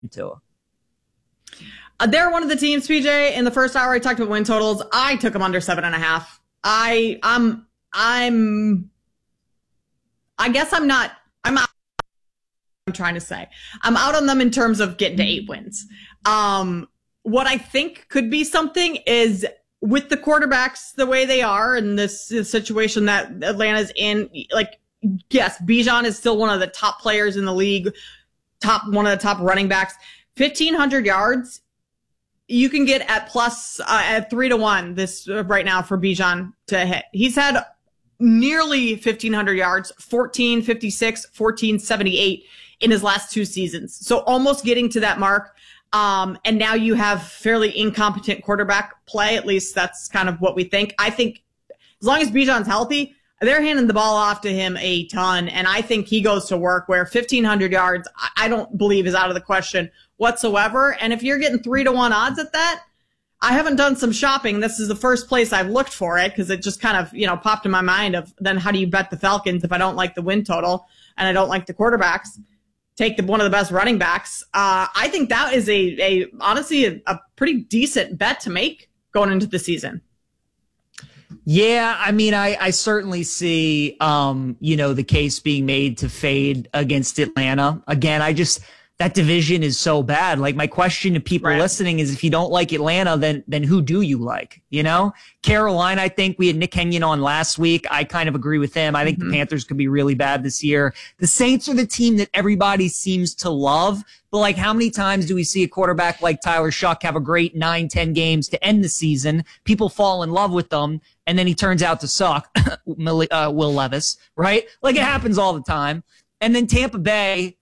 Tua. They're one of the teams, PJ. In the first hour, I talked about win totals. I took them under 7.5. I'm trying to say I'm out on them in terms of getting to 8 wins. What I think could be something is with the quarterbacks the way they are in this situation that Atlanta's in, like, yes, Bijan is still one of the top players in the league, one of the top running backs. 1,500 yards, you can get at plus at 3-1 this right now for Bijan to hit. He's had nearly 1,500 yards, 1,456, 1,478 in his last 2 seasons. So almost getting to that mark. And now you have fairly incompetent quarterback play. At least that's kind of what we think. I think as long as Bijan's healthy, they're handing the ball off to him a ton. And I think he goes to work where 1,500 yards, I don't believe is out of the question whatsoever. And if you're getting 3-1 odds at that, I haven't done some shopping. This is the first place I've looked for it because it just kind of, popped in my mind of then how do you bet the Falcons if I don't like the win total and I don't like the quarterbacks? Take one of the best running backs. I think that is honestly a pretty decent bet to make going into the season. Yeah, I mean, I certainly see, the case being made to fade against Atlanta. Again, that division is so bad. Like, my question to people listening is, if you don't like Atlanta, then who do you like? Carolina, I think we had Nick Kenyon on last week. I kind of agree with him. I think the Panthers could be really bad this year. The Saints are the team that everybody seems to love. But, like, how many times do we see a quarterback like Tyler Shuck have a great 9-10 games to end the season? People fall in love with them, and then he turns out to suck. Will Levis, right? Like, it happens all the time. And then Tampa Bay,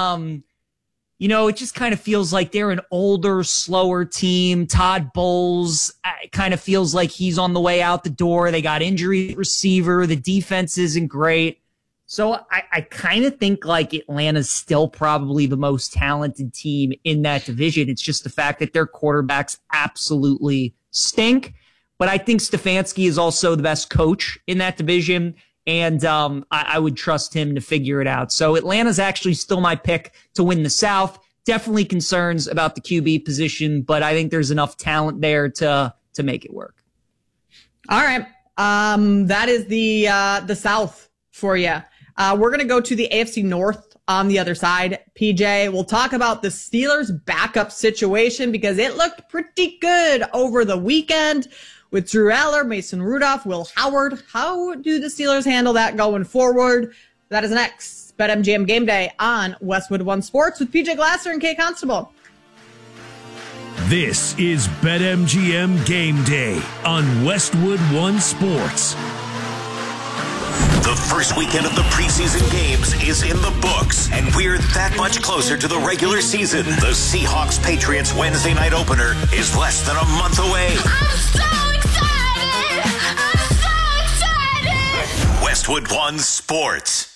it just kind of feels like they're an older, slower team. Todd Bowles kind of feels like he's on the way out the door. They got injury receiver. The defense isn't great. So I kind of think like Atlanta's still probably the most talented team in that division. It's just the fact that their quarterbacks absolutely stink. But I think Stefanski is also the best coach in that division. And I would trust him to figure it out. So Atlanta's actually still my pick to win the South. Definitely concerns about the QB position, but I think there's enough talent there to make it work. All right. That is the South for you. We're going to go to the AFC North on the other side. PJ, we'll talk about the Steelers' backup situation because it looked pretty good over the weekend. With Drew Aller, Mason Rudolph, Will Howard. How do the Steelers handle that going forward? That is next. BetMGM Game Day on Westwood One Sports with PJ Glasser and Kay Constable. This is BetMGM Game Day on Westwood One Sports. The first weekend of the preseason games is in the books, and we're that much closer to the regular season. The Seahawks-Patriots Wednesday night opener is less than a month away. I'm so excited! I'm so excited! Westwood One Sports.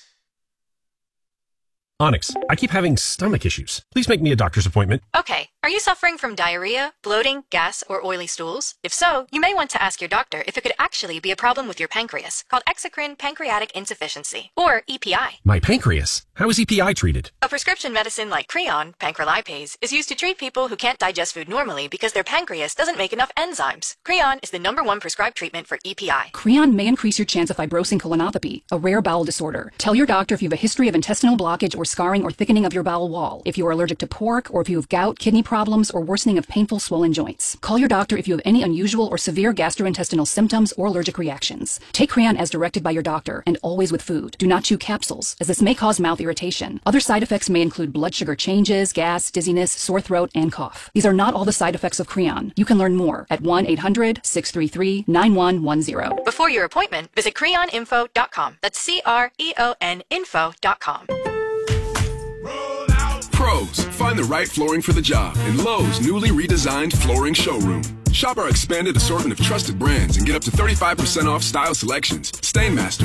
Onyx, I keep having stomach issues. Please make me a doctor's appointment. Okay. Are you suffering from diarrhea, bloating, gas, or oily stools? If so, you may want to ask your doctor if it could actually be a problem with your pancreas, called exocrine pancreatic insufficiency, or EPI. My pancreas? How is EPI treated? A prescription medicine like Creon, pancrelipase, is used to treat people who can't digest food normally because their pancreas doesn't make enough enzymes. Creon is the #1 prescribed treatment for EPI. Creon may increase your chance of fibrosing colonopathy, a rare bowel disorder. Tell your doctor if you have a history of intestinal blockage or scarring or thickening of your bowel wall, if you are allergic to pork, or if you have gout, kidney problems, or worsening of painful swollen joints. Call your doctor if you have any unusual or severe gastrointestinal symptoms or allergic reactions. Take Creon as directed by your doctor, and always with food. Do not chew capsules, as this may cause mouth irritation. Other side effects may include blood sugar changes, gas, dizziness, sore throat, and cough. These are not all the side effects of Creon. You can learn more at 1-800-633-9110. Before your appointment, visit creoninfo.com. That's CREON info.com. Pros, find the right flooring for the job in Lowe's newly redesigned flooring showroom. Shop our expanded assortment of trusted brands and get up to 35% off style selections. Stainmaster,